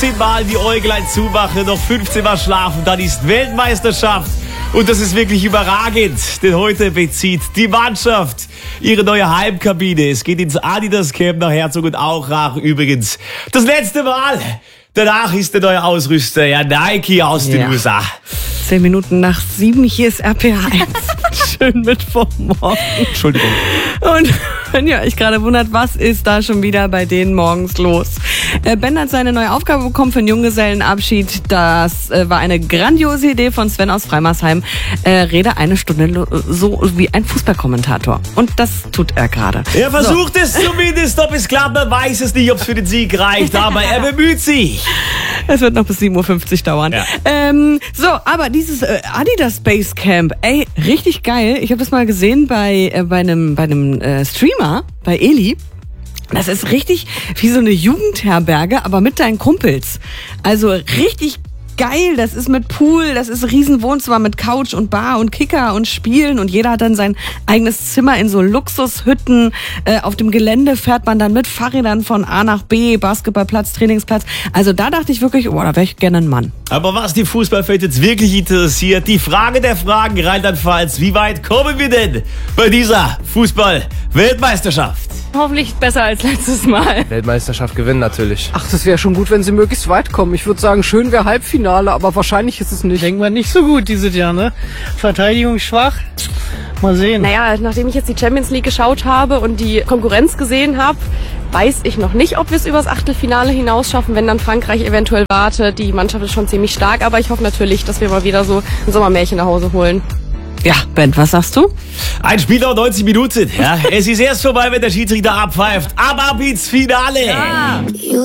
10 Mal die Äuglein zumachen, noch 15 Mal schlafen, dann ist Weltmeisterschaft. Und das ist wirklich überragend, denn heute bezieht die Mannschaft ihre neue Heimkabine. Es geht ins Adidas Camp nach Herzog und Auchrach übrigens. Das letzte Mal. Danach ist der neue Ausrüster, ja, Nike aus den USA. 10 Minuten nach 7, hier ist RPA1. Schön Mittwochmorgen. Entschuldigung. Und wenn ihr euch gerade wundert, was ist da schon wieder bei denen morgens los? Ben hat seine neue Aufgabe bekommen für einen Junggesellenabschied. Das war eine grandiose Idee von Sven aus Freimersheim. Rede eine Stunde so wie ein Fußballkommentator. Und das tut er gerade. Er versucht es zumindest, ob es klappt. Man weiß es nicht, ob es für den Sieg reicht, aber er bemüht sich. Es wird noch bis 7.50 Uhr dauern. Ja. Aber dieses Adidas Space Camp, ey, richtig geil. Ich habe das mal gesehen bei einem Streamer, bei Eli. Das ist richtig wie so eine Jugendherberge, aber mit deinen Kumpels. Also richtig geil, das ist mit Pool, das ist ein Riesenwohnzimmer mit Couch und Bar und Kicker und Spielen und jeder hat dann sein eigenes Zimmer in so Luxushütten. Auf dem Gelände fährt man dann mit Fahrrädern von A nach B, Basketballplatz, Trainingsplatz. Also da dachte ich wirklich, da wäre ich gerne ein Mann. Aber was die Fußballfans jetzt wirklich interessiert, die Frage der Fragen, Rheinland-Pfalz, wie weit kommen wir denn bei dieser Fußball-Weltmeisterschaft? Hoffentlich besser als letztes Mal. Weltmeisterschaft gewinnen natürlich. Ach, das wäre schon gut, wenn sie möglichst weit kommen. Ich würde sagen, schön wäre Halbfinale, aber wahrscheinlich ist es nicht. Denken wir nicht so gut dieses Jahr, ne? Verteidigung schwach. Mal sehen. Naja, nachdem ich jetzt die Champions League geschaut habe und die Konkurrenz gesehen habe, weiß ich noch nicht, ob wir es übers Achtelfinale hinaus schaffen, wenn dann Frankreich eventuell wartet. Die Mannschaft ist schon ziemlich stark, aber ich hoffe natürlich, dass wir mal wieder so ein Sommermärchen nach Hause holen. Ja, Ben, was sagst du? Ein Spiel dauert 90 Minuten. Ja, es ist erst vorbei, wenn der Schiedsrichter abpfeift. Aber ab ins Finale. Ja.